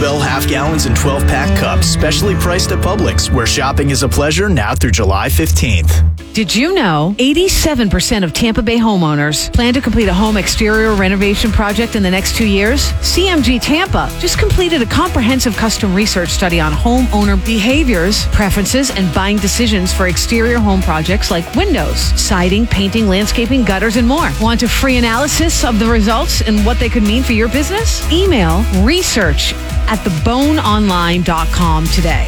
Bell half gallons and 12-pack cups, specially priced at Publix, where shopping is a pleasure now through July 15th. Did you know 87% of Tampa Bay homeowners plan to complete a home exterior renovation project in the next 2 years? CMG Tampa just completed a comprehensive custom research study on homeowner behaviors, preferences, and buying decisions for exterior home projects like windows, siding, painting, landscaping, gutters, and more. Want a free analysis of the results and what they could mean for your business? Email research@theboneonline.com today.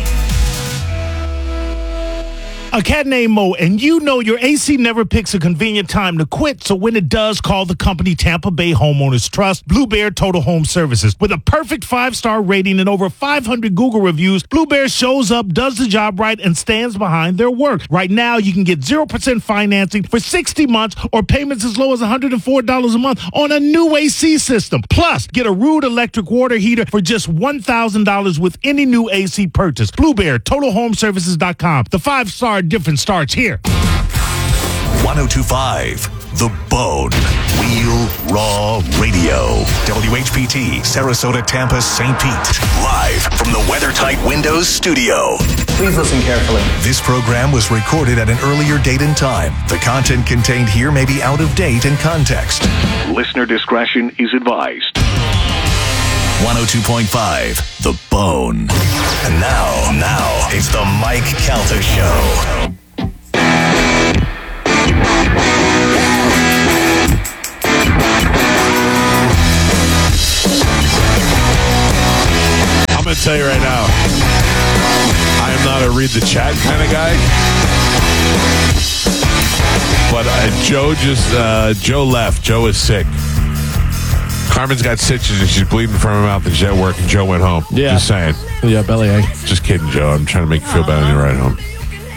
A cat named Mo, and you know your AC never picks a convenient time to quit, so when it does, call the company Tampa Bay Homeowners Trust, Blue Bear Total Home Services. With a perfect 5-star rating and over 500 Google reviews, Blue Bear shows up, does the job right, and stands behind their work. Right now, you can get 0% financing for 60 months or payments as low as $104 a month on a new AC system. Plus, get a Rude electric water heater for just $1,000 with any new AC purchase. Blue Bear, TotalHomeservices.com. The 5-star difference starts here. 1025 The Bone. Real Raw Radio. WHPT, Sarasota, Tampa, St. Pete. Live from the WeatherTight Windows studio. Please listen carefully. This program was recorded at an earlier date and time. The content contained here may be out of date in context. Listener discretion is advised. 102.5 The Bone. And now, it's the Mike Calta Show. I'm going to tell you right now, I am not a read the chat kind of guy. But Joe left. Joe is sick. Carmen's got stitches and she's bleeding from her mouth and she's at work and Joe went home. Yeah. Just saying. Yeah, bellyache. Just kidding, Joe. I'm trying to make you feel better on your ride home.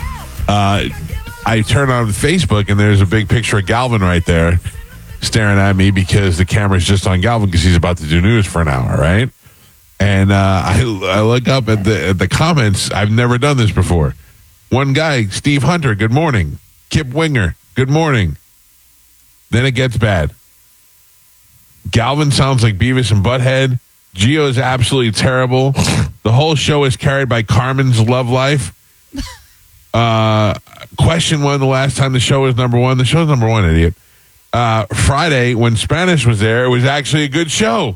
I turn on Facebook and there's a big picture of Galvin right there staring at me because the camera's just on Galvin because he's about to do news for an hour, right? And I look up at the comments. I've never done this before. One guy, Steve Hunter, good morning. Kip Winger, good morning. Then it gets bad. Galvin sounds like Beavis and Butthead. Gio is absolutely terrible. The whole show is carried by Carmen's love life. Question one, the last time the show was number one. The show's number one, idiot. Friday, when Spanish was there, it was actually a good show.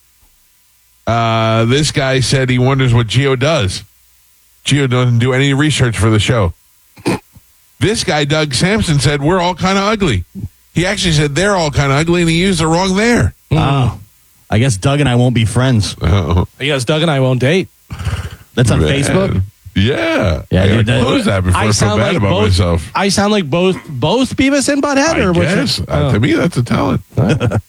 This guy said he wonders what Gio does. Gio doesn't do any research for the show. This guy, Doug Sampson, said we're all kind of ugly. He actually said they're all kind of ugly, and he used the wrong there. Oh. I guess Doug and I won't be friends. Oh. I guess Doug and I won't date. That's on Facebook? Yeah. Yeah, dude, close that before I feel bad about myself. I sound like both Beavis and Butthead? I guess. To me, that's a talent. But,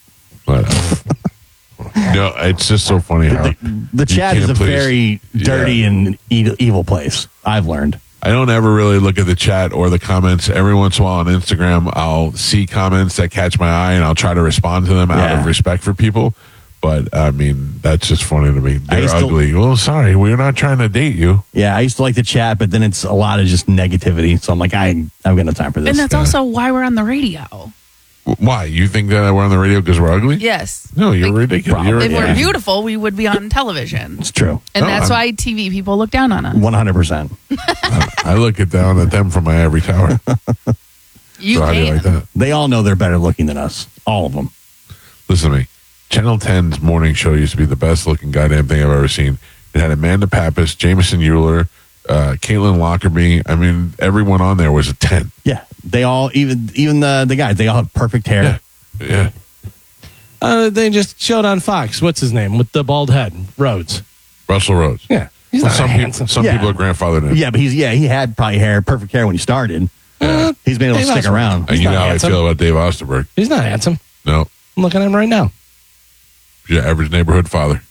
no, it's just so funny how the chat is a very dirty and evil place, I've learned. I don't ever really look at the chat or the comments. Every once in a while on Instagram, I'll see comments that catch my eye, and I'll try to respond to them out of respect for people. But, I mean, that's just funny to me. They're ugly. Well, sorry, we're not trying to date you. Yeah, I used to like the chat, but then it's a lot of just negativity. So I'm like, I've got no time for this. And that's also why we're on the radio. Why? You think that we're on the radio because we're ugly? Yes. No, you're ridiculous. If we're beautiful, we would be on television. It's true. And that's why TV people look down on us. 100%. I look down at them from my ivory tower. You How do you like that? They all know they're better looking than us. All of them. Listen to me. Channel 10's morning show used to be the best looking goddamn thing I've ever seen. It had Amanda Pappas, Jameson Euler, Caitlin Lockerbie. I mean, everyone on there was a 10. Yeah. They all, even the guys, they all have perfect hair. Yeah. They just showed on Fox. What's his name? With the bald head. Rhodes. Russell Rhodes. Yeah. He's not handsome. Some people are grandfathered in. Yeah, but he had probably perfect hair when he started. He's been able to stick around. And you know how I feel about Dave Osterberg. He's not handsome. No. I'm looking at him right now. Your average neighborhood father.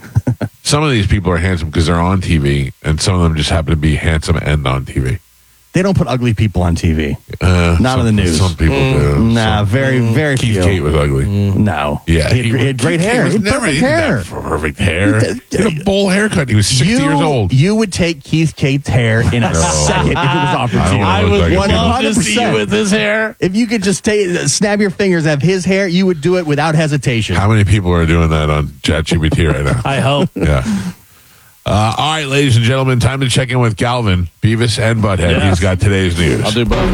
Some of these people are handsome because they're on TV, and some of them just happen to be handsome and on TV. They don't put ugly people on TV. Not on the news. Some people do. Nah, very Keith few. Tate was ugly. No. Yeah, He had great hair. He had perfect hair. Perfect hair. He had a bowl haircut. He was 60 years old. You would take Keith Tate's hair in a second if it was offered to you. I would love to see you with his hair. If you could just snap your fingers at his hair, you would do it without hesitation. How many people are doing that on ChatGPT right now? I hope. Yeah. All right, ladies and gentlemen, time to check in with Galvin, Beavis, and Butthead. Yes. He's got today's news. I'll do both.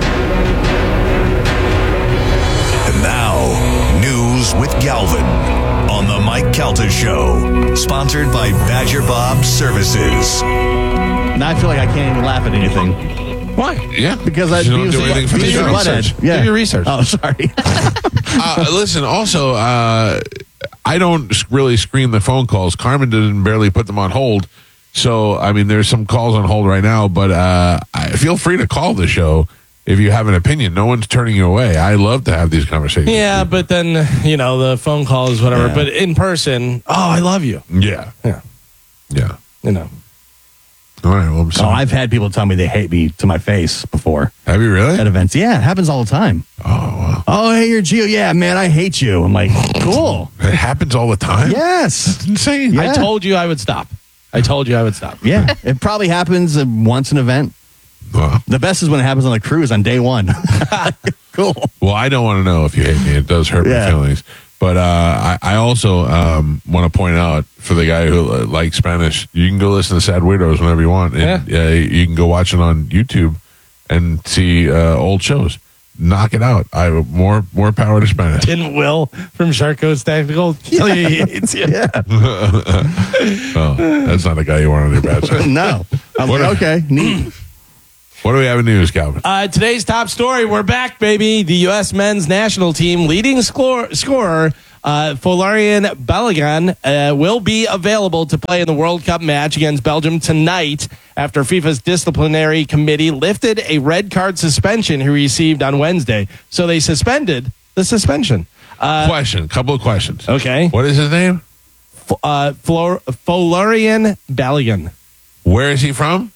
And now, news with Galvin on the Mike Calta Show. Sponsored by Badger Bob Services. Now I feel like I can't even laugh at anything. Why? Yeah, Because you don't do anything for the show. Butthead. Do your research. Oh, sorry. Listen, also, I don't really screen the phone calls. Carmen didn't barely put them on hold. So, I mean, there's some calls on hold right now, but feel free to call the show if you have an opinion. No one's turning you away. I love to have these conversations. Yeah, but then, the phone call is whatever. Yeah. But in person, I love you. Yeah. Yeah. Yeah. You know. All right, well, I'm Oh, sorry. I've had people tell me they hate me to my face before Have you really? at events. Yeah, it happens all the time. Oh, wow. Oh, hey, you're Gio. Yeah, man, I hate you. I'm like, cool. It happens all the time? Yes. It's insane. Yeah. I told you I would stop. Yeah, it probably happens once an event. Well, The best is when it happens on the cruise on day one. Cool. well, I don't want to know if you hate me. It does hurt my Yeah. feelings. But I also want to point out for the guy who likes Spanish, you can go listen to Sad Weirdos whenever you want. And you can go watch it on YouTube and see old shows. Knock it out. More power to Spanish. Tin Will from Sharko's Tactical. Tell you he hates you. Yeah. Oh, that's not the guy you want on your bad side. No. I'm What like, okay, neat. What do we have in news, Calvin? Today's top story, we're back, baby. The U.S. men's national team leading scorer, Folarin Balogun, will be available to play in the World Cup match against Belgium tonight after FIFA's disciplinary committee lifted a red card suspension he received on Wednesday. So they suspended the suspension. Couple of questions. Okay. What is his name? Folarin Balogun, Where is he from?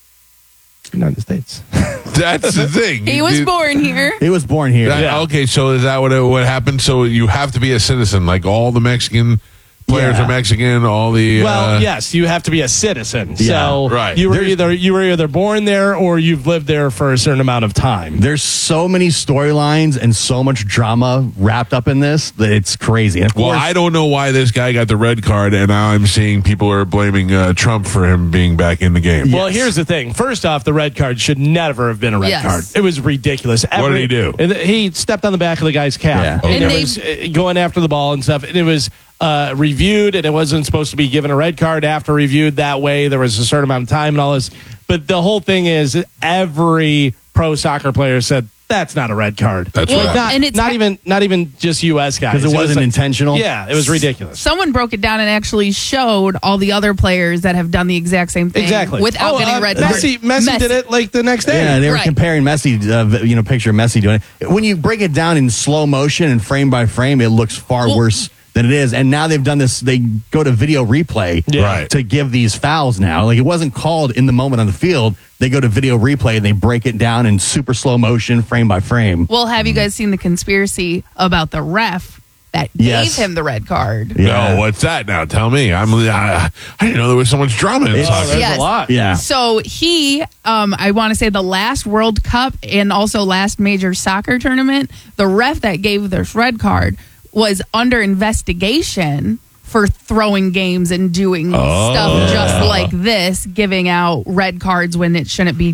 United States. That's the thing. He was born here. He was born here. Okay, so is that what happened? So you have to be a citizen, like all the Mexican players Yeah. are Mexican. All the Well, yes, you have to be a citizen. Yeah, So right. you were either born there or you've lived there for a certain amount of time. There's so many storylines and so much drama wrapped up in this that it's crazy. And of Well, course, I don't know why this guy got the red card, and now I'm seeing people are blaming Trump for him being back in the game. Well, here's the thing. First off, the red card should never have been a red Yes. card. It was ridiculous. What did he do? He stepped on the back of the guy's cap. Yeah. And And it was going after the ball and stuff. And it was reviewed, and it wasn't supposed to be given a red card after reviewed that way. There was a certain amount of time and all this. But the whole thing is every pro soccer player said, that's not a red card. That's Well, right. and it's not even just U.S. guys. because it wasn't was intentional. Yeah, it was ridiculous. Someone broke it down and actually showed all the other players that have done the exact same thing Exactly. without getting red card. Messi did it like the next day. Yeah, they were Right. comparing Messi, picture of Messi doing it. When you break it down in slow motion and frame by frame, it looks far worse than it is. And now they've done this. They go to video replay Right. to give these fouls now. Like it wasn't called in the moment on the field. They go to video replay and they break it down in super slow motion, frame by frame. Well, have you guys seen the conspiracy about the ref that Yes. gave him the red card? Yeah. No, what's that now? Tell me. I didn't know there was so much drama in soccer. There's Yes. a lot. Yeah. So he, I want to say the last World Cup and also last major soccer tournament, the ref that gave this red card was under investigation for throwing games and doing stuff just like this, giving out red cards when it shouldn't be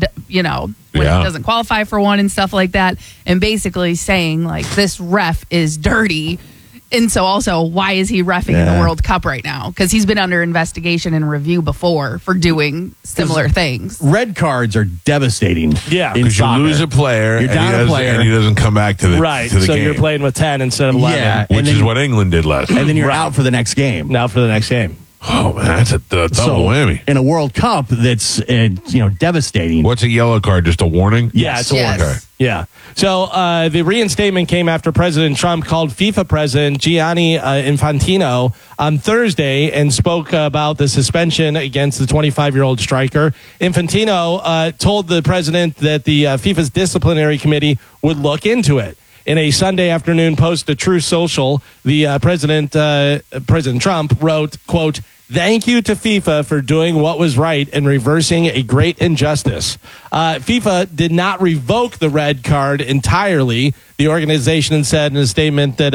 when Yeah. it doesn't qualify for one and stuff like that, and basically saying like this ref is dirty. And so also, why is he reffing in the Yeah. World Cup right now? Because he's been under investigation and review before for doing similar things. Red cards are devastating. Yeah. in Because you soccer. lose a player, You're down a player. and he doesn't come back to the Right. to the So game. you're playing with 10 instead of 11. Yeah. which and is then- what England did last. and then you're Right. out for the next game. Now for the next game. Oh, man, that's a double whammy. In a World Cup, that's devastating. What's a yellow card? Just a warning? Yeah, it's a Yes. warning. Yeah. So the reinstatement came after President Trump called FIFA President Gianni Infantino on Thursday and spoke about the suspension against the 25-year-old striker. Infantino told the president that the FIFA's disciplinary committee would look into it. In a Sunday afternoon post to True Social, the President Trump wrote, quote, "Thank you to FIFA for doing what was right and reversing a great injustice." FIFA did not revoke the red card entirely. The organization said in a statement that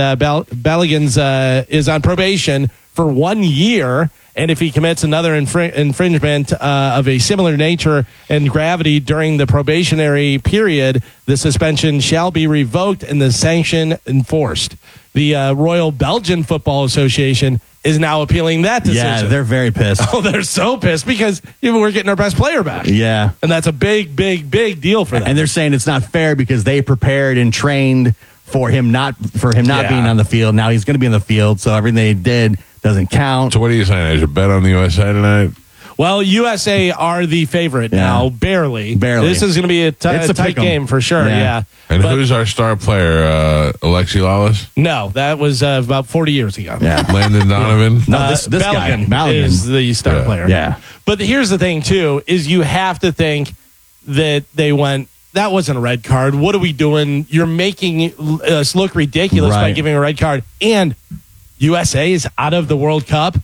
Balogun is on probation for 1 year, and if he commits another infringement of a similar nature and gravity during the probationary period, the suspension shall be revoked and the sanction enforced. The Royal Belgian Football Association is now appealing that decision. Yeah, they're very pissed. Oh, they're so pissed because we're getting our best player back. Yeah. And that's a big, big, big deal for them. And they're saying it's not fair because they prepared and trained for him not being on the field. Now he's going to be on the field, so everything they did doesn't count. So what are you saying? I should bet on the USA tonight? Well, USA are the favorite now, barely. Barely. This is going to be a tight pick 'em. game for sure, yeah. And But- who's our star player? Alexi Lawless? No, that was about 40 years ago. Yeah. Landon Donovan? No, this guy, Balogun Balogun. is the star Yeah. player. Yeah. But here's the thing, too, is you have to think that they went, that wasn't a red card. What are we doing? You're making us look ridiculous by Right. giving a red card. And USA is out of the World Cup.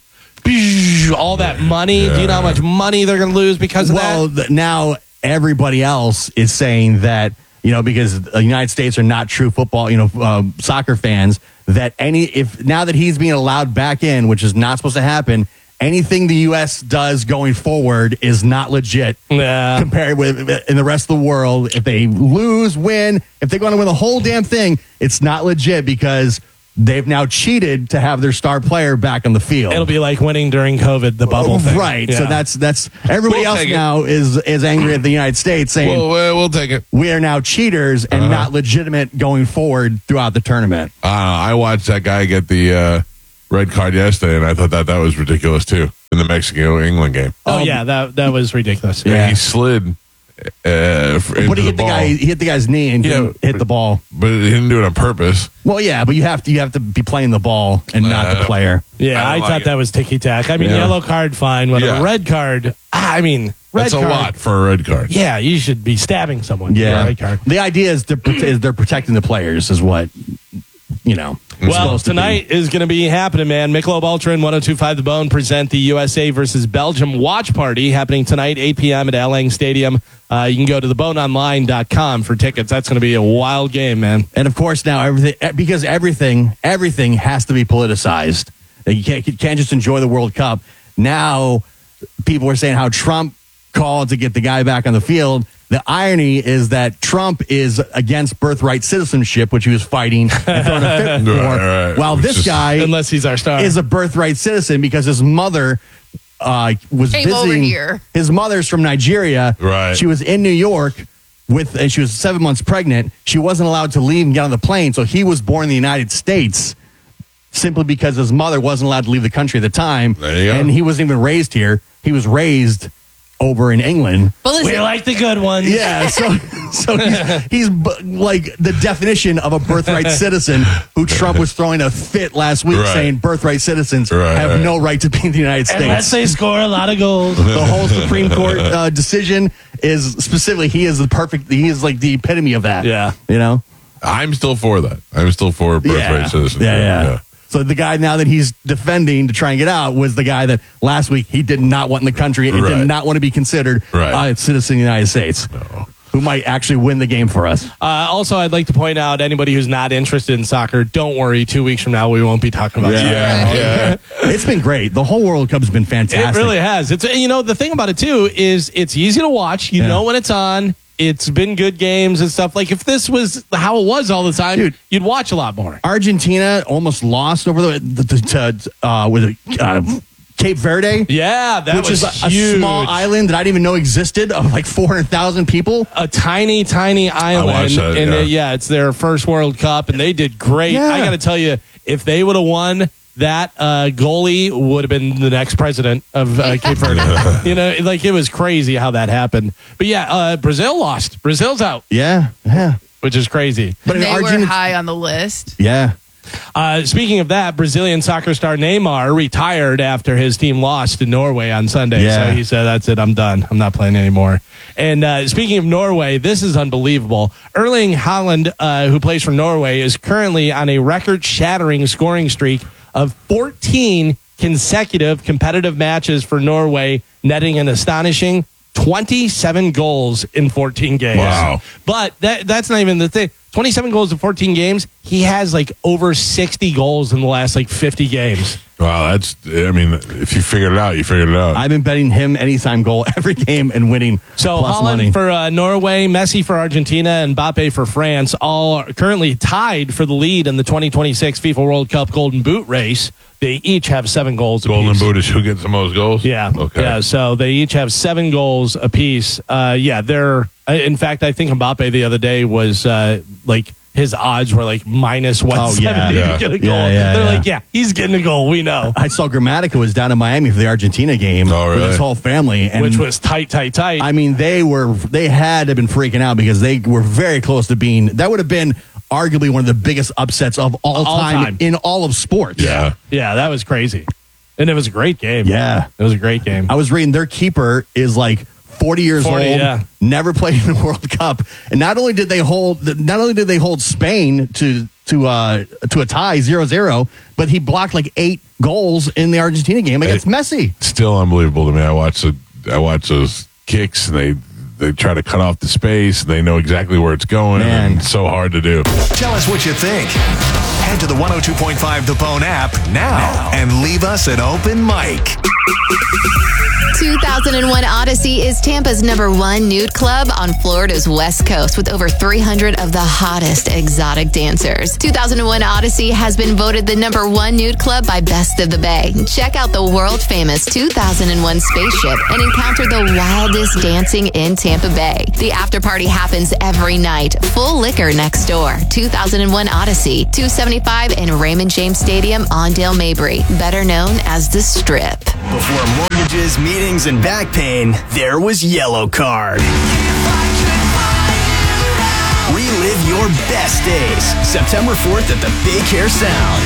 All that money. Do you know how much money they're going to lose because of that? Now everybody else is saying that, because the United States are not true football, soccer fans, that now that he's being allowed back in, which is not supposed to happen, anything the U.S. does going forward is not legit compared with in the rest of the world. If they lose, win, if they're going to win the whole damn thing, it's not legit because they've now cheated to have their star player back on the field. It'll be like winning during COVID, the bubble thing. Right. Yeah. So that's everybody We'll else take it. now is angry at the United States saying We'll take it. we are now cheaters and not legitimate going forward throughout the tournament. I watched that guy get the red card yesterday, and I thought that was ridiculous, too, in the Mexico-England game. Oh, yeah, that was ridiculous. Yeah. He slid into But he the hit the ball. guy. He hit the guy's knee and didn't hit the ball. But he didn't do it on purpose. Well, yeah, but you have to be playing the ball and not the player. Yeah, I I don't thought like that was ticky-tack. I mean, Yeah. yellow card, fine. But Yeah. a red card, red That's card. a lot for a red card. Yeah, you should be stabbing someone. for a Yeah. red card. The idea is they're protecting the players, is what Well, supposed to be. tonight is going to be happening, man. Michelob Ultra and 102.5 The Bone present the USA versus Belgium watch party happening tonight, 8 p.m. at Al Lang Stadium. You can go to theboneonline.com for tickets. That's going to be a wild game, man. And of course, now everything has to be politicized. You can't just enjoy the World Cup. Now, people are saying how Trump called to get the guy back on the field. The irony is that Trump is against birthright citizenship, which he was fighting and throwing a fit for, Right. while Which this is- guy Unless he's our star. is a birthright citizen because his mother was Came over visiting. here. His mother's from Nigeria. Right. She was in New York and she was 7 months pregnant. She wasn't allowed to leave and get on the plane, so he was born in the United States simply because his mother wasn't allowed to leave the country at the time. There you go. And he wasn't even raised here. He was raised over in England. But listen, we like the good ones. Yeah, so he's like the definition of a birthright citizen who Trump was throwing a fit last week Right. saying birthright citizens have no right to be in the United Unless States. they score a lot of goals. The whole Supreme Court decision is specifically he is like the epitome of that. Yeah. I'm still for that. I'm still for birthright citizenship. Yeah. So the guy now that he's defending to try and get out was the guy that last week he did not want in the country and Right. did not want to be considered a citizen of the United States. Who might actually win the game for us. Also, I'd like to point out anybody who's not interested in soccer, don't worry. 2 weeks from now, we won't be talking about soccer. Yeah. It's been great. The whole World Cup has been fantastic. It really has. It's the thing about it too is it's easy to watch. You know when it's on. It's been good games and stuff. Like if this was how it was all the time, Dude. you'd watch a lot more. Argentina almost lost over with Cape Verde. Yeah, that which was is a huge. small island that I didn't even know existed of like 400,000 people. A tiny island, watched that, and it's their first World Cup, and they did great. Yeah. I got to tell you, if they would have won, that goalie would have been the next president of Cape Verde. You know, like it was crazy how that happened. But yeah, Brazil lost. Brazil's out. Yeah. Which is crazy. But in They Argentina, were high on the list. yeah. Speaking of that, Brazilian soccer star Neymar retired after his team lost to Norway on Sunday. Yeah. So he said, that's it, I'm done. I'm not playing anymore. And speaking of Norway, this is unbelievable. Erling Haaland, who plays for Norway, is currently on a record-shattering scoring streak of 14 consecutive competitive matches for Norway, netting an astonishing 27 goals in 14 games. Wow. But that's not even the thing. 27 goals in 14 games. He has like over 60 goals in the last like 50 games. Wow, if you figured it out, you figured it out. I've been betting him anytime goal every game and winning So plus Haaland money. for Norway, Messi for Argentina, and Mbappe for France, all are currently tied for the lead in the 2026 FIFA World Cup Golden Boot race. They each have 7 goals Golden apiece. Boot is who gets the most goals? Yeah. Okay. Yeah. So they each have 7 goals apiece. They're, in fact, I think Mbappe the other day was like his odds were like minus 170 yeah. to get a goal. Yeah, They're yeah. like, yeah, he's getting a goal. We know. I saw Grammatica was down in Miami for the Argentina game Oh, with really? his whole family. And Which was tight. I mean, they had to have been freaking out because they were very close to being, that would have been arguably one of the biggest upsets of all time in all of sports. Yeah. Yeah, that was crazy. And it was a great game. Yeah. It was a great game. I was reading their keeper is like 40 years 40, old, yeah. never played in the World Cup, and not only did they hold Spain to a tie 0-0, but he blocked like 8 goals in the Argentina game against Messi. Still unbelievable to me. I watch those kicks, and they try to cut off the space, and they know exactly where it's going, Man. and it's so hard to do. Tell us what you think. Head to the 102.5 The Bone app now and leave us an open mic. 2001 Odyssey is Tampa's #1 nude club on Florida's West Coast with over 300 of the hottest exotic dancers. 2001 Odyssey has been voted the #1 nude club by Best of the Bay. Check out the world-famous 2001 spaceship and encounter the wildest dancing in Tampa Bay. The after party happens every night. Full liquor next door. 2001 Odyssey, 275 in Raymond James Stadium on Dale Mabry, better known as The Strip. Before mortgages, meetings, and back pain, there was Yellow Card. Relive your best days. September 4th at the Big Hair Sound.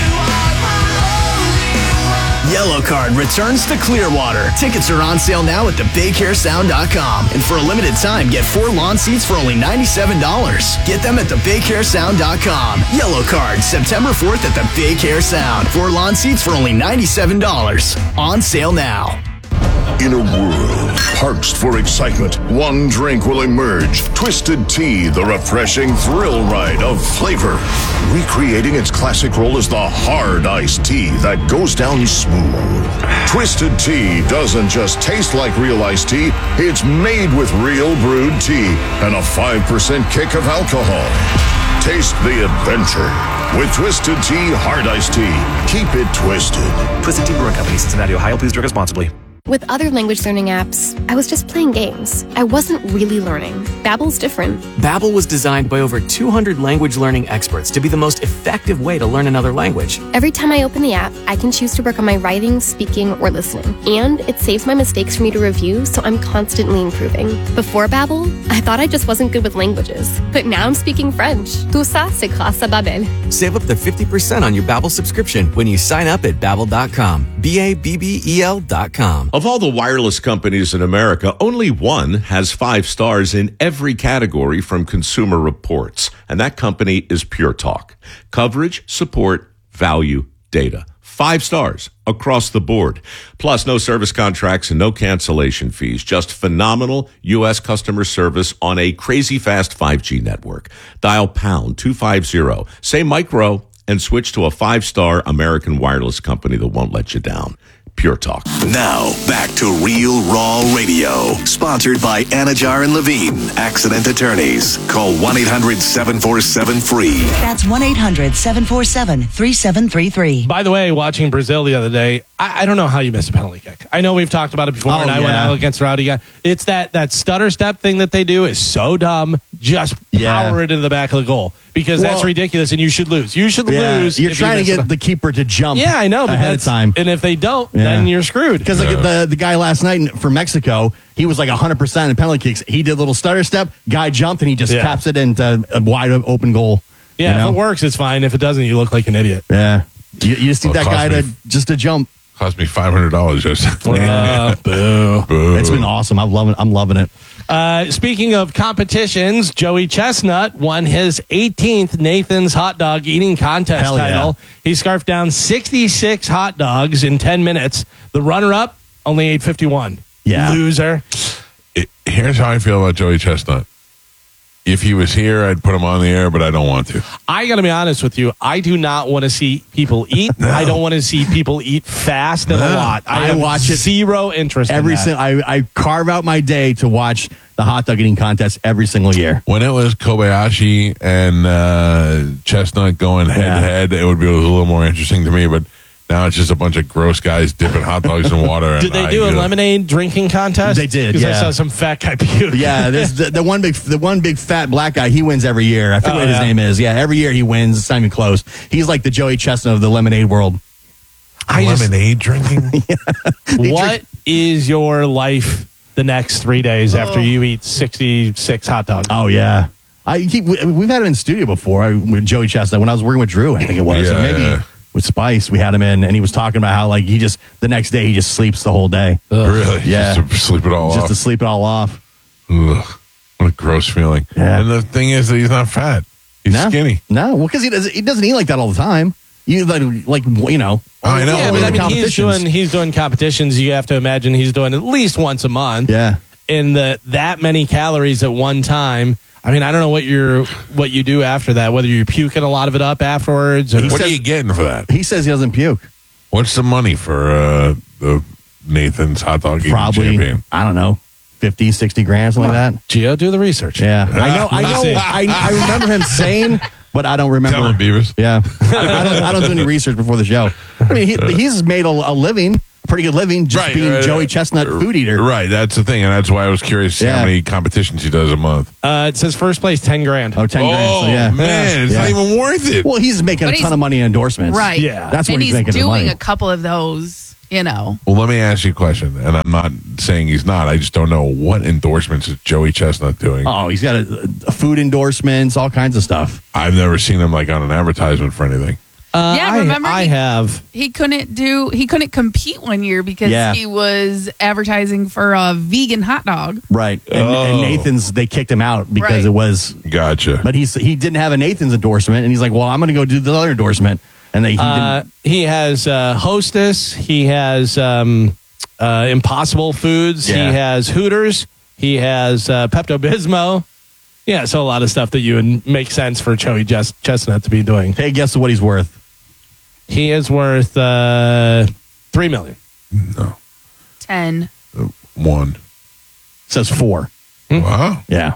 Yellow Card returns to Clearwater. Tickets are on sale now at thebighairsound.com. And for a limited time, get 4 lawn seats for only $97. Get them at thebighairsound.com. Yellow Card, September 4th at the Big Hair Sound. 4 lawn seats for only $97. On sale now. In a world parched for excitement, one drink will emerge. Twisted Tea, the refreshing thrill ride of flavor. Recreating its classic role as the hard iced tea that goes down smooth. Twisted Tea doesn't just taste like real iced tea, it's made with real brewed tea and a 5% kick of alcohol. Taste the adventure with Twisted Tea Hard Iced Tea. Keep it twisted. Twisted Tea Brewing Company, Cincinnati, Ohio. Please drink responsibly. With other language learning apps, I was just playing games. I wasn't really learning. Babbel's different. Babbel was designed by over 200 language learning experts to be the most effective way to learn another language. Every time I open the app, I can choose to work on my writing, speaking, or listening. And it saves my mistakes for me to review, so I'm constantly improving. Before Babbel, I thought I just wasn't good with languages. But now I'm speaking French. Tout ça, c'est grâce à Babbel. Save up to 50% on your Babbel subscription when you sign up at Babbel.com. BABBEL.com. Of all the wireless companies in America, only one has 5 stars in every category from Consumer Reports, and that company is Pure Talk. Coverage, support, value, data. 5 stars across the board. Plus, no service contracts and no cancellation fees. Just phenomenal U.S. customer service on a crazy fast 5G network. Dial pound 250, say micro, and switch to a 5-star American wireless company that won't let you down. Pure Talk. Now, back to Real Raw Radio. Sponsored by Anajar and Levine, accident attorneys. Call 1-800-747-FREE. That's 1-800-747-3733. By the way, watching Brazil the other day, I don't know how you miss a penalty kick. I know we've talked about it before, and I went out against Rowdy guy. It's that stutter step thing that they do is so dumb. just power it into the back of the goal because that's ridiculous and you should lose. You should lose. You're trying to get the keeper to jump. Yeah, I know, but ahead of time. And if they don't, then you're screwed. Because the guy last night for Mexico, he was like 100% in penalty kicks. He did a little stutter step, guy jumped, and he just taps it into a wide open goal. Yeah, you know? if it works, it's fine. If it doesn't, you look like an idiot. Yeah. You just need that guy to jump. Cost me $500 just. Boo. It's been awesome. I'm loving it. Speaking of competitions, Joey Chestnut won his 18th Nathan's Hot Dog Eating Contest title. He scarfed down 66 hot dogs in 10 minutes. The runner-up, only 851. Yeah. Loser. Here's how I feel about Joey Chestnut. If he was here, I'd put him on the air, but I don't want to. I got to be honest with you. I do not want to see people eat. No. I don't want to see people eat fast and a lot. I watch it. Zero interest every in that. I carve out my day to watch the hot dog eating contest every single year. When it was Kobayashi and Chestnut going head-to-head, it would be a little more interesting to me, but now it's just a bunch of gross guys dipping hot dogs in water. Did they do a lemonade drinking contest? They did. Because I saw some fat guy puke. Yeah, there's the one big fat black guy. He wins every year. I forget what his name is. Yeah, every year he wins. It's not even close. He's like the Joey Chestnut of the lemonade world. Lemonade drinking? What is your life the next 3 days after you eat 66 hot dogs? Oh yeah, we've had him in studio before with Joey Chestnut when I was working with Drew. I think it was. Maybe. With Spice, we had him in, and he was talking about how like the next day he just sleeps the whole day. Really? Yeah, just to sleep it all off. Just to sleep it all off. Ugh. What a gross feeling. Yeah. And the thing is that he's not fat. He's skinny. No, well, because he doesn't eat like that all the time. You like you know. I know. Yeah, but I mean, he's doing competitions. You have to imagine he's doing at least once a month. Yeah. In that many calories at one time. I mean, I don't know what you do after that, whether you're puking a lot of it up afterwards. What are you getting for that? He says he doesn't puke. What's the money for the Nathan's hot dog eating champion? I don't know, 50, 60 grand, something like that. Gio, do the research. Yeah, I remember him saying, but I don't remember. Tell him, Beavers. Yeah, I don't do any research before the show. I mean, he's made a living. Pretty good living just being Joey Chestnut food eater. Right, that's the thing, and that's why I was curious how many competitions he does a month. It says first place, 10 grand. Oh, 10 grand. So yeah. Man, it's not even worth it. Well, he's making a ton of money in endorsements. Right. Yeah. That's what and he's making doing money. a couple of those, you know. Well, let me ask you a question, and I'm not saying he's not. I just don't know what endorsements is Joey Chestnut doing. Oh, he's got a food endorsements, all kinds of stuff. I've never seen him like on an advertisement for anything. Remember I have. He couldn't compete one year because he was advertising for a vegan hot dog. Right. And Nathan's, they kicked him out because it was. Gotcha. But he didn't have a Nathan's endorsement, and he's like, well, I'm going to go do the other endorsement. And he didn't. He has Hostess. He has Impossible Foods. Yeah. He has Hooters. He has Pepto-Bismol. Yeah, so a lot of stuff that you would make sense for Joey Chestnut to be doing. Hey, guess what he's worth? He is worth $3 million. No. 10. 1. Says 4. Wow. Yeah.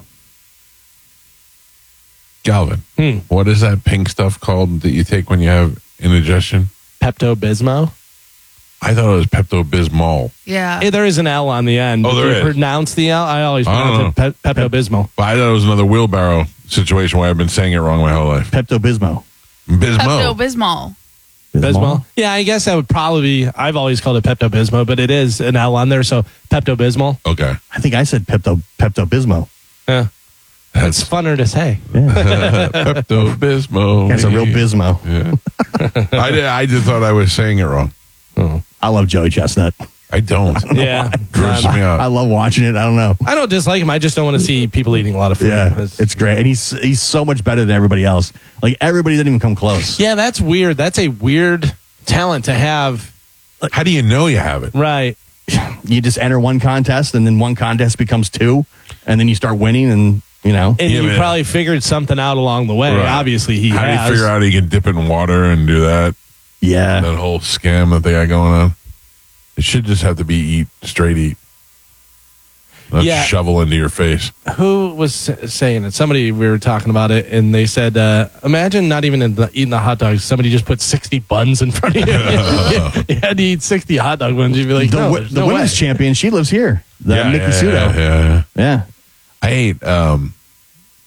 Galvin, what is that pink stuff called that you take when you have indigestion? Pepto-Bismol? I thought it was Pepto-Bismol. Yeah. Hey, there is an L on the end. Oh, there Do you is. pronounce the L? I always pronounce it Pepto-Bismol. But I thought it was another wheelbarrow situation where I've been saying it wrong my whole life. Pepto-Bismol. Bismol. Pepto-Bismol. Bismol? Yeah, I guess that would probably be, I've always called it Pepto-Bismol, but it is an L on there, so Pepto-Bismol. Okay. I think I said Pepto-Bismol. Yeah. That's funner to say. Yeah. Pepto-Bismol. That's a real Bismo. Yeah. I just thought I was saying it wrong. Oh. I love Joey Chestnut. I don't. Yeah. Grosses me out. I love watching it. I don't know. I don't dislike him. I just don't want to see people eating a lot of food. Yeah, it's great. And he's so much better than everybody else. Like, everybody didn't even come close. Yeah, that's weird. That's a weird talent to have. How do you know you have it? Right. You just enter one contest, and then one contest becomes 2, and then you start winning, and you know. And you probably figured something out along the way. Right. Obviously, he How has. do you figure out he can dip it in water and do that? Yeah. That whole scam that they got going on. It should just have to be straight eat. Not shovel into your face. Who was saying it? Somebody, we were talking about it, and they said, imagine not even eating the hot dogs. Somebody just put 60 buns in front of you. You had to eat 60 hot dog buns. You'd be like, the women's champion, she lives here. Nikki Sudo. Yeah. Yeah. I ate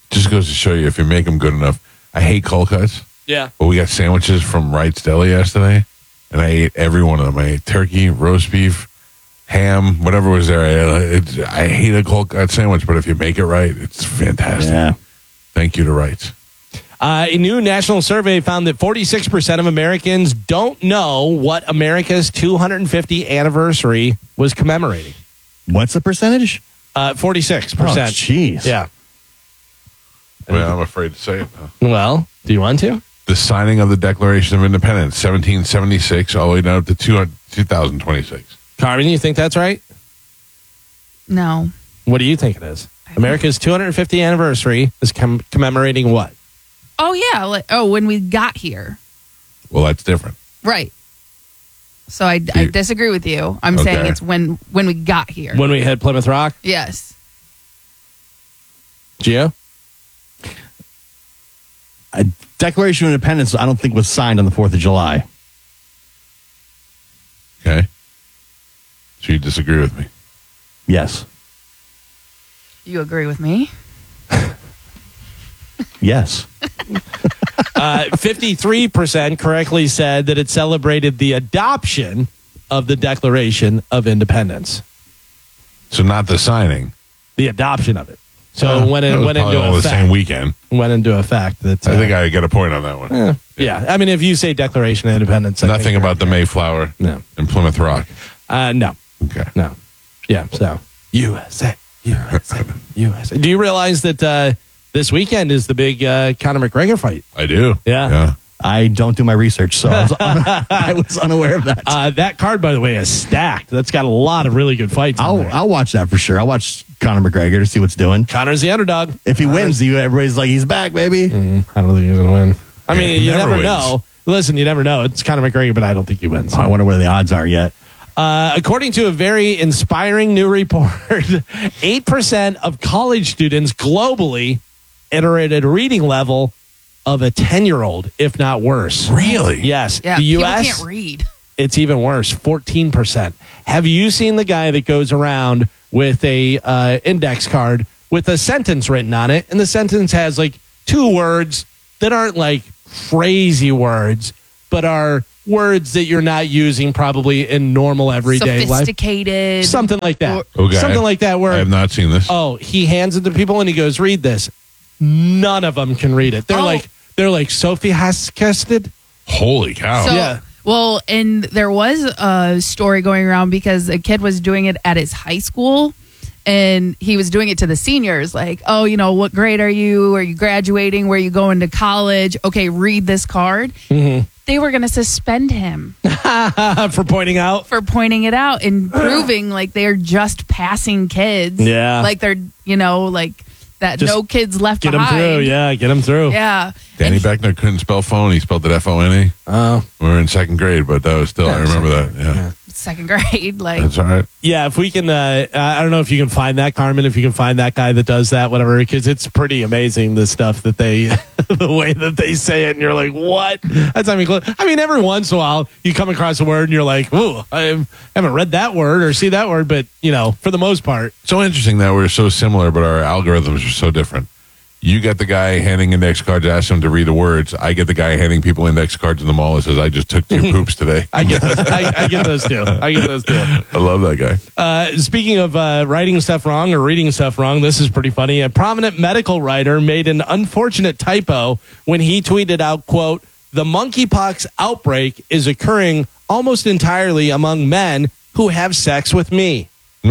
Just goes to show you if you make them good enough. I hate cold cuts. Yeah. But we got sandwiches from Wright's Deli yesterday, and I ate every one of them. I ate turkey, roast beef, ham, whatever was there. I hate a cold cut sandwich, but if you make it right, it's fantastic. Yeah. Thank you to Wright's. A new national survey found that 46% of Americans don't know what America's 250th anniversary was commemorating. What's the percentage? 46%. Oh, jeez. Yeah. Well, I'm afraid to say it now. Well, do you want to? The signing of the Declaration of Independence, 1776, all the way down to 2026. Carmen, you think that's right? No. What do you think it is? America's 250th anniversary is commemorating what? Oh, yeah. When we got here. Well, that's different. Right. So I disagree with you. I'm saying it's when we got here. When we hit Plymouth Rock? Yes. Gio? Declaration of Independence, I don't think was signed on the 4th of July. Okay. So you disagree with me? Yes. You agree with me? Yes. 53% correctly said that it celebrated the adoption of the Declaration of Independence. So not the signing. The adoption of it. So when it went into effect. The same weekend. Went into effect. That, I think I get a point on that one. Yeah. I mean, if you say Declaration of Independence. Nothing about the Mayflower and Plymouth Rock. No. Okay. No. Yeah, so. USA. Do you realize that this weekend is the big Conor McGregor fight? I do. Yeah. I don't do my research, so I was unaware of that. That card, by the way, is stacked. That's got a lot of really good fights. I'll watch that for sure. I'll watch Conor McGregor to see what's doing. Conor's the underdog. If he wins, everybody's like, he's back, baby. I don't think he's going to win. I mean, you never know. Listen, you never know. It's Conor McGregor, but I don't think he wins. I wonder where the odds are yet. According to a very inspiring new report, 8% of college students globally enter at a reading level of a 10-year-old, if not worse. Really? Yes. Yeah, the U.S. people can't read. It's even worse, 14%. Have you seen the guy that goes around with a index card with a sentence written on it, and the sentence has like 2 words that aren't like crazy words, but are words that you're not using probably in normal everyday life. Sophisticated. Something like that. Okay. Something like that where I have not seen this. Oh, he hands it to people and he goes, read this. None of them can read it. They're like sophisticated. Holy cow. So, yeah. Well, and there was a story going around because a kid was doing it at his high school, and he was doing it to the seniors, like, oh, what grade are you? Are you graduating? Where are you going to college? Okay, read this card. Mm-hmm. They were going to suspend him for pointing it out and proving like they're just passing kids. Yeah. Like they're, like that Just no kids left get behind. Get them through. Yeah, get them through. Yeah. Danny Beckner couldn't spell phone. He spelled it F-O-N-E. Oh. We were in 2nd grade, but that was still, I remember that. Yeah. 2nd grade. Like, That's all right. Yeah, if we can, I don't know if you can find that, Carmen, if you can find that guy that does that, whatever, because it's pretty amazing, the stuff that they, the way that they say it, and you're like, what? That's not even close. I mean, every once in a while, you come across a word, and you're like, ooh, I haven't read that word or see that word, but, for the most part. So interesting that we're so similar, but our algorithms are so different. You get the guy handing index cards, ask him to read the words. I get the guy handing people index cards in the mall and says, I just took 2 poops today. I get those too. I love that guy. Speaking of writing stuff wrong or reading stuff wrong, this is pretty funny. A prominent medical writer made an unfortunate typo when he tweeted out, quote, the monkeypox outbreak is occurring almost entirely among men who have sex with me.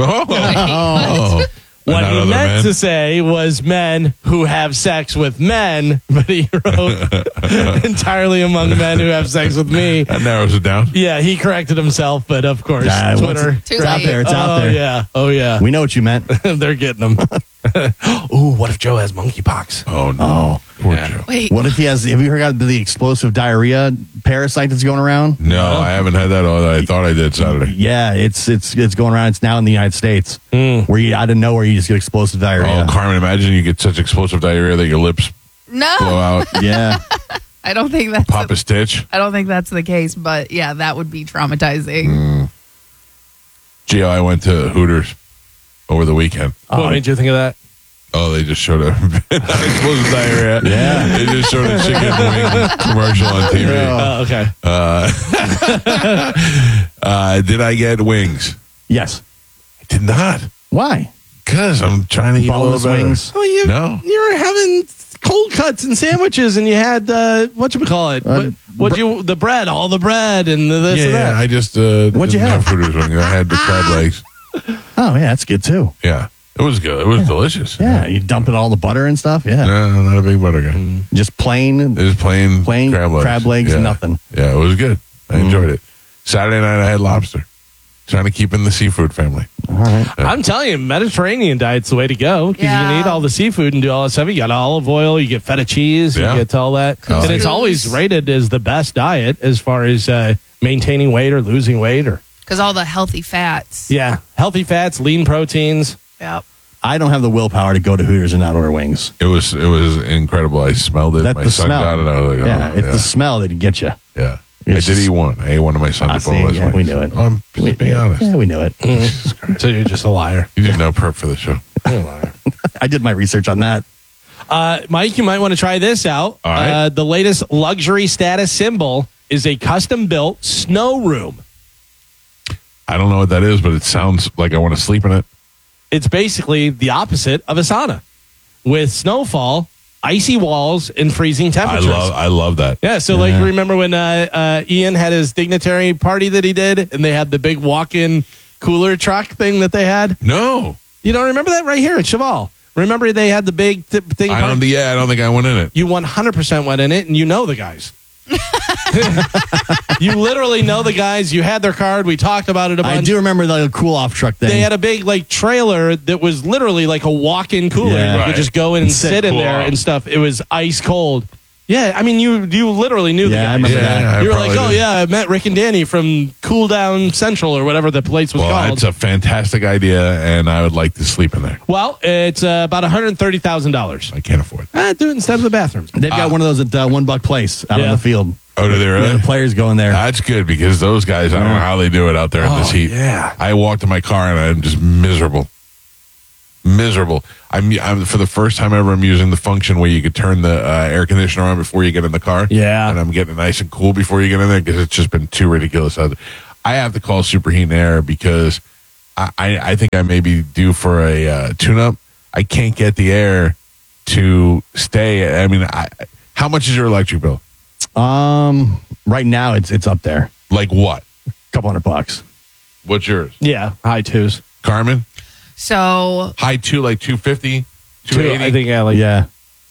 Oh. What he meant to say was men who have sex with men, but he wrote entirely among men who have sex with me. That narrows it down. Yeah, he corrected himself, but of course, Twitter. It's out there. It's out there. Yeah. Oh, yeah. We know what you meant. They're getting them. Ooh, what if Joe has monkeypox? Oh, no. Poor Joe. Wait. What if he has, have you heard about the explosive diarrhea parasite that's going around? No, I haven't had that. I thought I did Saturday. Yeah, it's going around. It's now in the United States where you out of nowhere you just get explosive diarrhea. Oh, Carmen, imagine you get such explosive diarrhea that your lips blow out. Yeah. I don't think that's Pop a stitch. I don't think that's the case, but yeah, that would be traumatizing. Gio, I went to Hooters over the weekend. What made you think of that? Oh, they just showed a explosive diarrhea. Yeah. They just showed a chicken wing commercial on TV. Oh, okay. Did I get wings? Yes. I did not. Why? Because I'm trying to eat a little Boneless better. wings? Well, you were having cold cuts and sandwiches, and you had whatchamacallit? The bread, all the bread, and this and that. I just What'd you have? Hooters wings. I had the crab legs. Oh, yeah, that's good too. Yeah, it was good. It was delicious. Yeah, you dump in all the butter and stuff. Yeah. No, I'm not a big butter guy. Just plain Just plain crab legs, yeah. nothing. Yeah, it was good. I enjoyed it. Saturday night, I had lobster. Trying to keep in the seafood family. All right. I'm telling you, Mediterranean diet's the way to go because you can eat all the seafood and do all that stuff. You got olive oil, you get feta cheese, you get all that. Oh. And it's always rated as the best diet as far as maintaining weight or losing weight. Or Because all the healthy fats. Yeah, healthy fats, lean proteins. Yep. I don't have the willpower to go to Hooters and not order wings. It was incredible. I smelled it. That's My the son smell. got it. I was like, Yeah, it's the smell that gets you. Yeah. It's I did eat one. I ate one of my son's boneless wings. we knew it. I'm just being honest. Yeah, we knew it. So you're just a liar. You did no prep for the show. You're a liar. I did my research on that. Mike, you might want to try this out. All right. The latest luxury status symbol is a custom-built snow room. I don't know what that is, but it sounds like I want to sleep in it. It's basically the opposite of a sauna with snowfall, icy walls, and freezing temperatures. I love that. Yeah, so like remember when Ian had his dignitary party that he did, and they had the big walk-in cooler truck thing that they had? No. You don't remember that right here at Cheval? Remember they had the big thing? I don't think I went in it. You 100% went in it, and you know the guys. You literally know the guys. You had their card. We talked about it a bunch. I do remember the cool-off truck thing. They had a big trailer that was literally like a walk-in cooler. Yeah. You could just go in and sit in cool there off. and stuff. It was ice cold. Yeah, I mean, you literally knew the guys. I remember that. You were probably like, oh, did. yeah, I met Rick and Danny from Cool Down Central or whatever the place was Well, called. it's a fantastic idea, and I would like to sleep in there. Well, it's about $130,000. I can't afford it. Do it instead of the bathrooms. They've got one of those at $1 place out on the field. Oh, do they really? The players go in there. That's good because those guys, I don't know how they do it out there in this heat. yeah. I walked in my car and I'm just miserable. I'm for the first time ever, I'm using the function where you could turn the air conditioner on before you get in the car. Yeah. And I'm getting it nice and cool before you get in there because it's just been too ridiculous. I have to call Superheat and Air because I think I may be due for a tune-up. I can't get the air to stay. I mean, how much is your electric bill? Right now it's up there. Like what? Couple $100. What's yours? Yeah, high twos. Carmen? So High two, like 250? 280? I think, Yeah.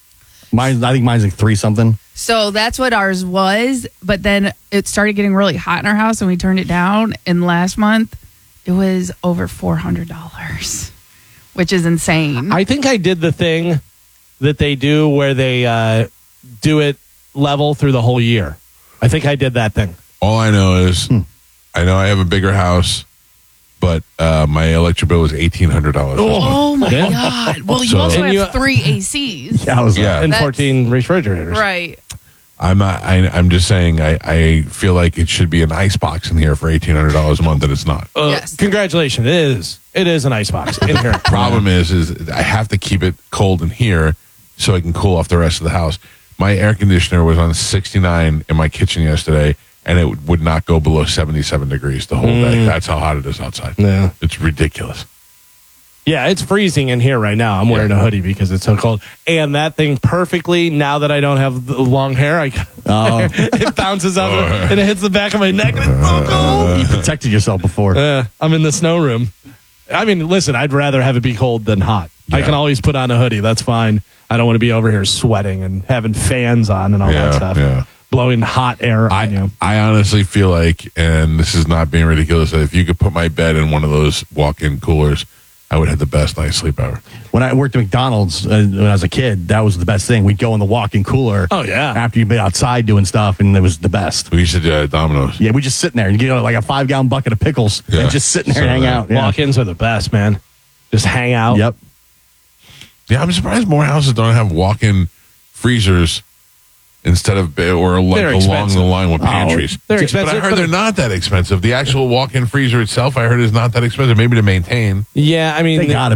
I think mine's like 3 something. So that's what ours was, but then it started getting really hot in our house and we turned it down. And last month it was over $400, which is insane. I think I did the thing that they do where they do it level through the whole year. I think I did that thing. All I know is I know I have a bigger house, but my electric bill was $1,800. Oh my God. Well, you So- also And have 3 ACs. And That's- 14 refrigerators. Right. I'm just saying I feel like it should be an ice box in here for $1,800 a month, and it's not. Yes. Congratulations. It is an icebox in here. Problem is I have to keep it cold in here so I can cool off the rest of the house. My air conditioner was on 69 in my kitchen yesterday, and it would not go below 77 degrees the whole day. That's how hot it is outside. Yeah. It's ridiculous. Yeah, it's freezing in here right now. I'm wearing a hoodie because it's so cold. And that thing perfectly, now that I don't have the long hair, it bounces up and it hits the back of my neck. And it's so cold. You protected yourself before. I'm in the snow room. I mean, listen, I'd rather have it be cold than hot. I can always put on a hoodie. That's fine. I don't want to be over here sweating and having fans on and all that stuff. Yeah. Blowing hot air on you. I honestly feel like, and this is not being ridiculous, that if you could put my bed in one of those walk-in coolers, I would have the best night's sleep ever. When I worked at McDonald's when I was a kid, that was the best thing. We'd go in the walk-in cooler. Oh, yeah. After you'd been outside doing stuff, and it was the best. We used to do that at Domino's. Yeah, we just sit in there and get like a 5-gallon bucket of pickles and just sit in there and hang out. Yeah. Walk-ins are the best, man. Just hang out. Yep. Yeah, I'm surprised more houses don't have walk-in freezers instead of, or like They're along expensive. the line with pantries. They're But expensive, I heard but- they're not that expensive. The actual walk-in freezer itself, I heard, is not that expensive. Maybe to maintain. Yeah, I mean, They gotta be.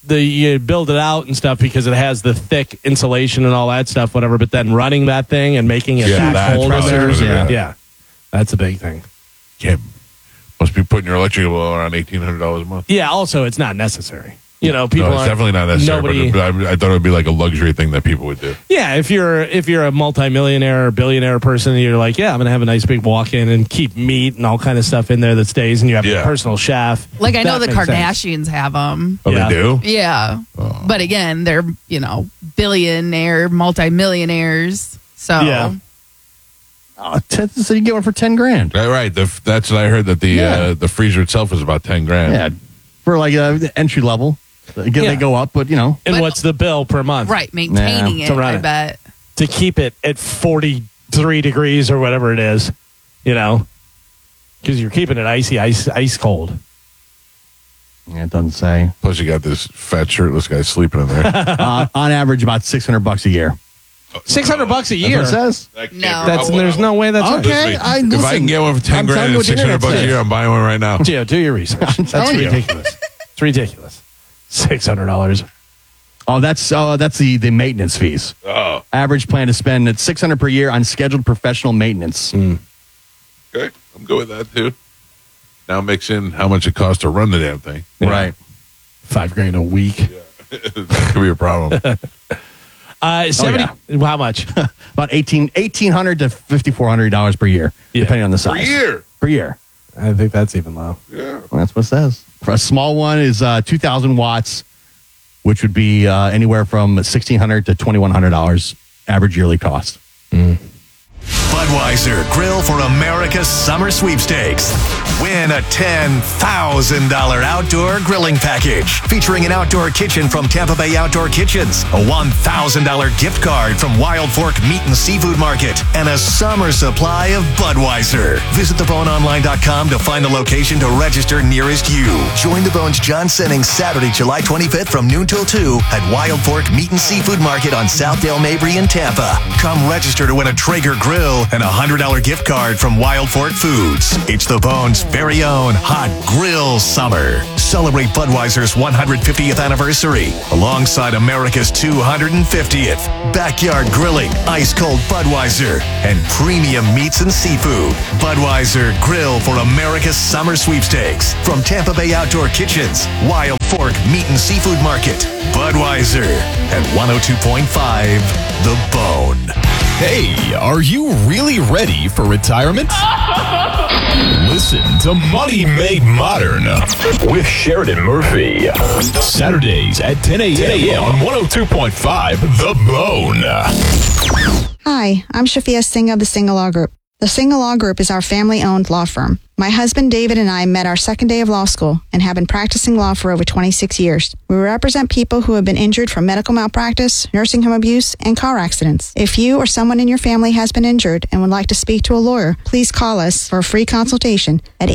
you build it out and stuff because it has the thick insulation and all that stuff, whatever. But then running that thing and making it that cold in there, yeah, that's a big thing. Must be putting your electric bill around $1,800 a month. Yeah. Also, it's not necessary. You know, people. No, it's definitely not necessary. But I thought it would be like a luxury thing that people would do. Yeah, if you're a multimillionaire or billionaire person, and you're like, yeah, I'm gonna have a nice big walk-in and keep meat and all kind of stuff in there that stays, and you have a personal chef. Like I know That the makes Kardashians have them. Oh, they do? Yeah, but again, they're billionaire, multimillionaires. So yeah. So you get one for $10,000. Right. That's what I heard, that the freezer itself is about $10,000. Yeah, for like the entry level. Again, they go up, but And what's the bill per month? right, maintaining it. I bet. To keep it at 43 degrees or whatever it is, because you're keeping it ice cold. Yeah, it doesn't say. Plus, you got this fat shirtless guy sleeping in there. On average, about $600 a year. $600 a year. That's what it says. There's no way that's okay. If I can get one for $10,000 and $600 a year, I'm buying one right now. Gio, do your research. That's ridiculous. It's ridiculous. $600. Oh, that's the maintenance fees. Oh, average plan to spend at $600 per year on scheduled professional maintenance. Okay, I'm good with that too. Now mix in how much it costs to run the damn thing. Yeah. Right, $5,000 a week. That could be a problem. 70. How much? About $1,800 to $5,400 per year, depending on the size. Per year. I think that's even low. Yeah, well, that's what it says. For a small one is 2,000 watts, which would be anywhere from $1,600 to $2,100 average yearly cost. Budweiser Grill for America's Summer Sweepstakes. Win a $10,000 outdoor grilling package featuring an outdoor kitchen from Tampa Bay Outdoor Kitchens, a $1,000 gift card from Wild Fork Meat and Seafood Market, and a summer supply of Budweiser. Visit theboneonline.com to find the location to register nearest you. Join the Bones John Sennings Saturday, July 25th from noon till 2 at Wild Fork Meat and Seafood Market on Southdale Mabry in Tampa. Come register to win a Traeger grill and a $100 gift card from Wild Fork Foods. It's the Bones' very own Hot Grill Summer. Celebrate Budweiser's 150th anniversary alongside America's 250th. Backyard grilling, ice-cold Budweiser, and premium meats and seafood. Budweiser Grill for America's Summer Sweepstakes from Tampa Bay Outdoor Kitchens, Wild Fork Meat and Seafood Market. Budweiser at 102.5 The Bone. Hey, are you really ready for retirement? Listen to Money Made Modern with Sheridan Murphy. Saturdays at 10 a.m. on 102.5 The Bone. Hi, I'm Shafia Singh of the Singh Law Group. The Singh Law Group is our family-owned law firm. My husband David and I met our second day of law school and have been practicing law for over 26 years. We represent people who have been injured from medical malpractice, nursing home abuse, and car accidents. If you or someone in your family has been injured and would like to speak to a lawyer, please call us for a free consultation at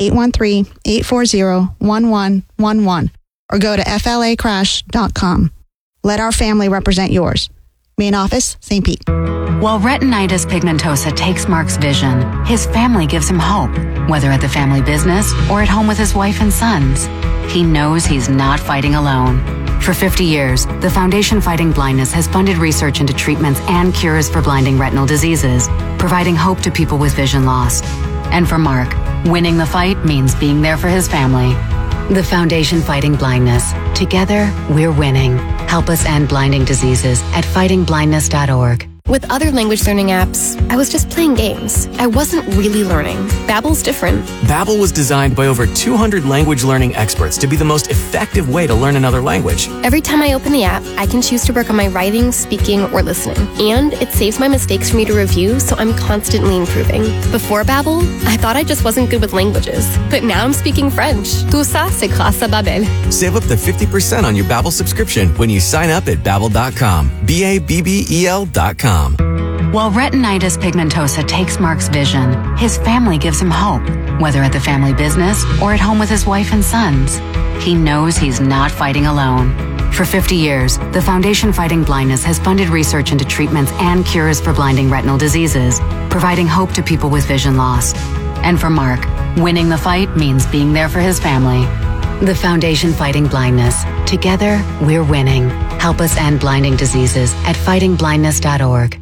813-840-1111 or go to flacrash.com. Let our family represent yours. Main office, St. Pete. While retinitis pigmentosa takes Mark's vision, his family gives him hope, whether at the family business or at home with his wife and sons. He knows he's not fighting alone. For 50 years, the Foundation Fighting Blindness has funded research into treatments and cures for blinding retinal diseases, providing hope to people with vision loss. And for Mark, winning the fight means being there for his family. The Foundation Fighting Blindness. Together, we're winning. Help us end blinding diseases at fightingblindness.org. With other language learning apps, I was just playing games. I wasn't really learning. Babbel's different. Babbel was designed by over 200 language learning experts to be the most effective way to learn another language. Every time I open the app, I can choose to work on my writing, speaking, or listening. And it saves my mistakes for me to review, so I'm constantly improving. Before Babbel, I thought I just wasn't good with languages. But now I'm speaking French. Tout ça, c'est grâce à Babbel. Save up to 50% on your Babbel subscription when you sign up at Babbel.com. Babbel.com. While retinitis pigmentosa takes Mark's vision, his family gives him hope, whether at the family business or at home with his wife and sons. He knows he's not fighting alone. For 50 years, the Foundation Fighting Blindness has funded research into treatments and cures for blinding retinal diseases, providing hope to people with vision loss. And for Mark, winning the fight means being there for his family. The Foundation Fighting Blindness. Together, we're winning. Help us end blinding diseases at fightingblindness.org.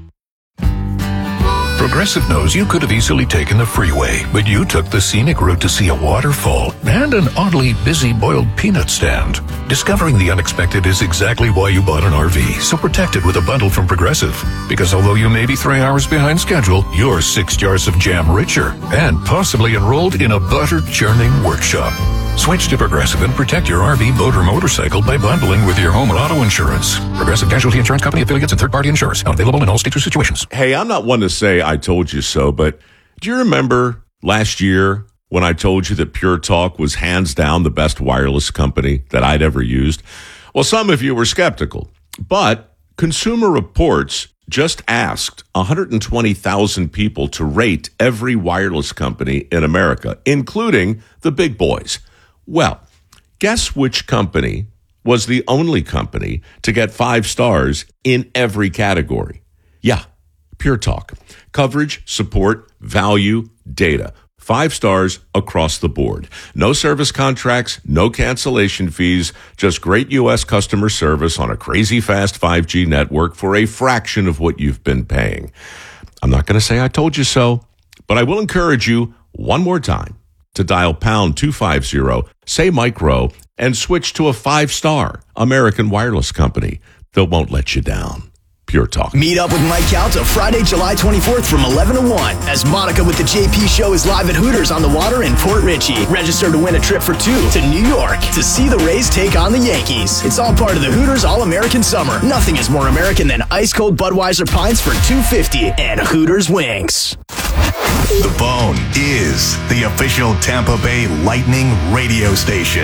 Progressive knows you could have easily taken the freeway, but you took the scenic route to see a waterfall and an oddly busy boiled peanut stand. Discovering the unexpected is exactly why you bought an RV, so protect it with a bundle from Progressive. Because although you may be 3 hours behind schedule, you're 6 jars of jam richer and possibly enrolled in a butter churning workshop. Switch to Progressive and protect your RV, boat, or motorcycle by bundling with your home and auto insurance. Progressive Casualty Insurance Company, affiliates, and third-party insurers. Not available in all states or situations. Hey, I'm not one to say I told you so, but do you remember last year when I told you that Pure Talk was hands down the best wireless company that I'd ever used? Well, some of you were skeptical, but Consumer Reports just asked 120,000 people to rate every wireless company in America, including the big boys. Well, guess which company was the only company to get 5 stars in every category? Yeah, Pure Talk. Coverage, support, value, data. 5 stars across the board. No service contracts, no cancellation fees, just great U.S. customer service on a crazy fast 5G network for a fraction of what you've been paying. I'm not going to say I told you so, but I will encourage you one more time to dial pound 250, say micro, and switch to a 5-star American wireless company that won't let you down. Pure Talk. Meet up with Mike Calta Friday, July 24th from 11 to 1 as Monica with the JP Show is live at Hooters on the Water in Port Richey. Register to win a trip for 2 to New York to see the Rays take on the Yankees. It's all part of the Hooters All-American Summer. Nothing is more American than ice-cold Budweiser pints for $2.50 and Hooters wings. The Bone is the official Tampa Bay Lightning radio station.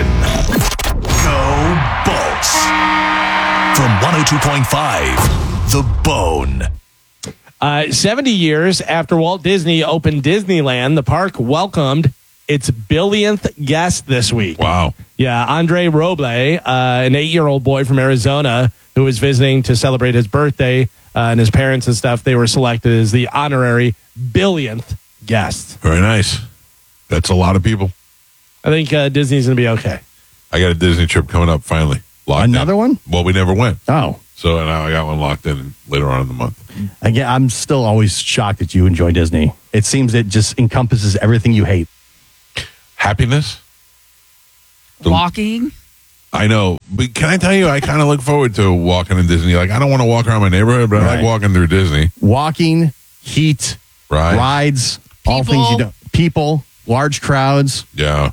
Go Bolts! From 102.5, The Bone. 70 years after Walt Disney opened Disneyland, the park welcomed its billionth guest this week. Wow. Yeah, Andre Roble, an 8-year-old boy from Arizona who was visiting to celebrate his birthday, and his parents and stuff, they were selected as the honorary billionth guest. Very nice. That's a lot of people. I think Disney's going to be okay. I got a Disney trip coming up finally. Another one? Well, we never went. Oh. So now I got one locked in later on in the month. Again, I'm still always shocked that you enjoy Disney. It seems it just encompasses everything you hate. Happiness? Walking. I know. But can I tell you, I kind of look forward to walking in Disney. Like, I don't want to walk around my neighborhood, but I like walking through Disney. Walking, heat, rides, all things you don't. People, large crowds. Yeah.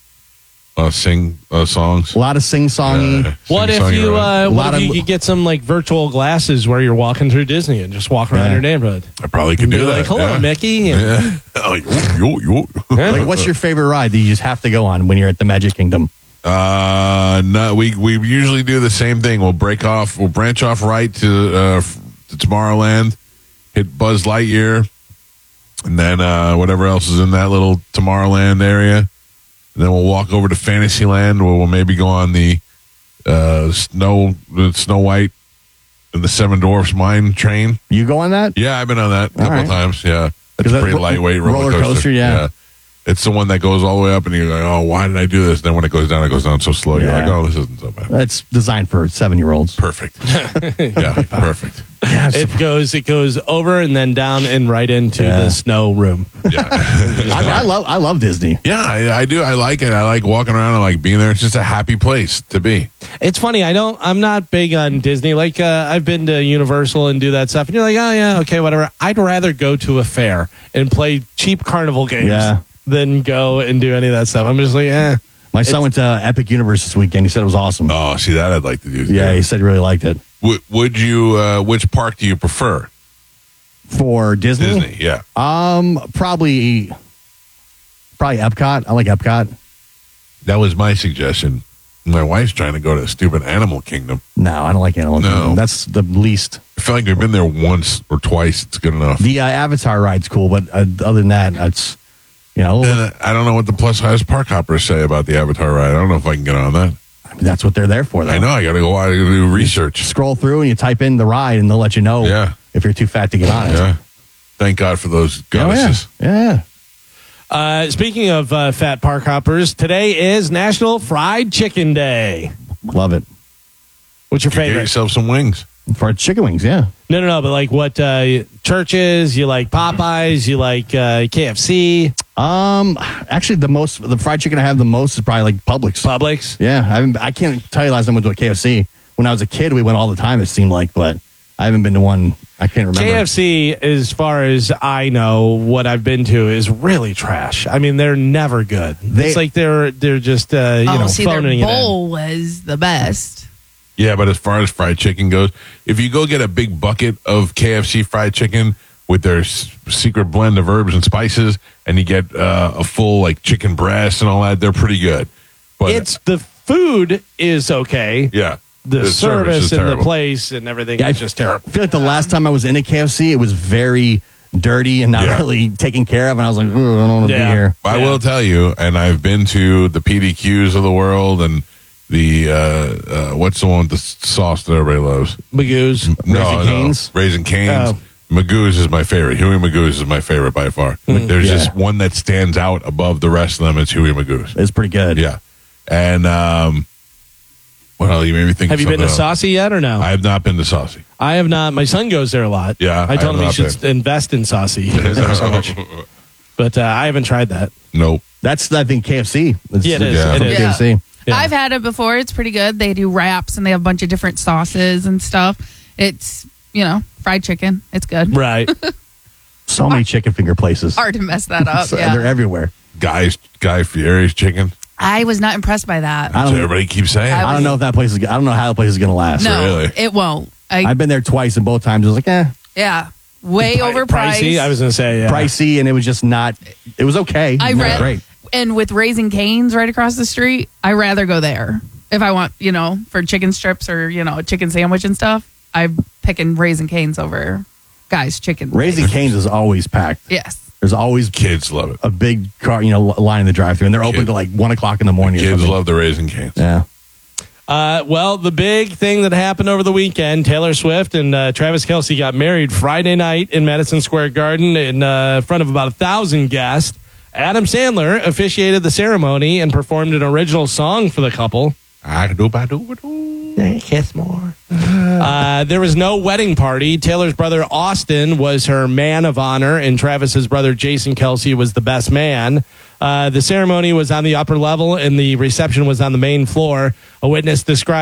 Sing songs. A lot of sing-songy. What if you could get some like virtual glasses where you're walking through Disney and just walk around your neighborhood? I probably could do that. Like, hello, Mickey. Yeah. Like, what's your favorite ride that you just have to go on when you're at the Magic Kingdom? No, we usually do the same thing. We'll branch off right to Tomorrowland, hit Buzz Lightyear, and then whatever else is in that little Tomorrowland area. And then we'll walk over to Fantasyland, where we'll maybe go on the Snow White and the Seven Dwarfs Mine Train. You go on that? Yeah, I've been on that a couple times. Yeah, it's a pretty lightweight roller coaster. Yeah. It's the one that goes all the way up, and you're like, oh, why did I do this? Then when it goes down so slow. You're like, oh, this isn't so bad. That's designed for 7-year-olds. Perfect. Yeah, perfect. It goes over and then down and right into the snow room. Yeah. I love Disney. Yeah, I do. I like it. I like walking around and like being there. It's just a happy place to be. It's funny. I'm not big on Disney. Like I've been to Universal and do that stuff, and you're like, oh yeah, okay, whatever. I'd rather go to a fair and play cheap carnival games than go and do any of that stuff. I'm just like, My son went to Epic Universe this weekend. He said it was awesome. Oh, see, that I'd like to do. Yeah, he said he really liked it. Would you? Which park do you prefer for Disney? Disney, yeah. Probably Epcot. I like Epcot. That was my suggestion. My wife's trying to go to stupid Animal Kingdom. No, I don't like Animal Kingdom. That's the least. I feel like we've been there once or twice. It's good enough. The Avatar ride's cool, but other than that, it's I don't know what the plus size park hoppers say about the Avatar ride. I don't know if I can get on that. I mean, that's what they're there for, though. I know. I got to go out and do research. You scroll through and you type in the ride, and they'll let you know if you're too fat to get on it. Yeah. Thank God for those goddesses. Yeah. Speaking of fat park hoppers, today is National Fried Chicken Day. Love it. What's your Get favorite? yourself some wings. Fried chicken wings, yeah. No, but like what churches? You like Popeyes? You like KFC? Actually, the fried chicken I have the most is probably like Publix. Publix? Yeah, I can't tell you last time I went to a KFC. When I was a kid, we went all the time, it seemed like, but I haven't been to one. I can't remember. KFC, as far as I know, what I've been to is really trash. I mean, they're never good. It's like they're just phoning their it bowl was the best. Yeah, but as far as fried chicken goes, if you go get a big bucket of KFC fried chicken with their secret blend of herbs and spices, and you get a full like chicken breast and all that, they're pretty good. But it's the food is okay. Yeah. The service is and terrible. the place and everything is just terrible. I feel like the last time I was in a KFC, it was very dirty and not really taken care of, and I was like, "Ooh, I don't want to be here." I will tell you, and I've been to the PDQs of the world and the what's the one with the sauce that everybody loves? Magoo's. Raising Cane's? Raising Cane's. Magoo's is my favorite. Huey Magoo's is my favorite by far. There's just one that stands out above the rest of them. It's Huey Magoo's. It's pretty good. Yeah. And what else? You made me think. Have you been to Saucy yet or no? I have not been to Saucy. I have not. My son goes there a lot. Yeah, I told have him he not should invest in Saucy. He goes there so much. But I haven't tried that. Nope. That's, I think, KFC. Yeah, it is. Yeah. It is. KFC. Yeah. I've had it before. It's pretty good. They do wraps and they have a bunch of different sauces and stuff. It's, fried chicken. It's good. Right. So many chicken finger places. Hard to mess that up. So Yeah. They're everywhere. Guy Fieri's chicken. I was not impressed by that. That's what everybody keeps saying. I don't know if that place is. I don't know how the place is going to last. No, Really? it won't. I've been there twice, and both times I was like, Yeah. Way overpriced. Pricey. I was going to say, pricey, and it was just not. It was okay. I It was read, great. and with Raising Cane's right across the street, I rather go there if I want, for chicken strips or a chicken sandwich and stuff. I'm picking Raising Cane's over Guy's Chicken. Raising Cane's is always packed. Yes. There's always kids love it. A big car, line in the drive-thru, and they're open to like 1 o'clock in the morning. Kids love the Raising Cane's. Yeah. Well, the big thing that happened over the weekend, Taylor Swift and Travis Kelce got married Friday night in Madison Square Garden in front of about 1,000 guests. Adam Sandler officiated the ceremony and performed an original song for the couple. Kiss more. There was no wedding party. Taylor's brother Austin was her man of honor, and Travis's brother Jason Kelce was the best man. The ceremony was on the upper level, and the reception was on the main floor. A witness described